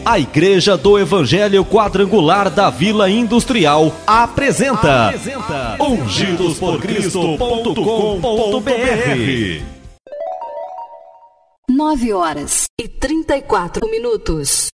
A Igreja do Evangelho Quadrangular da Vila Industrial apresenta ungidosporcristo.com.br. 9h34.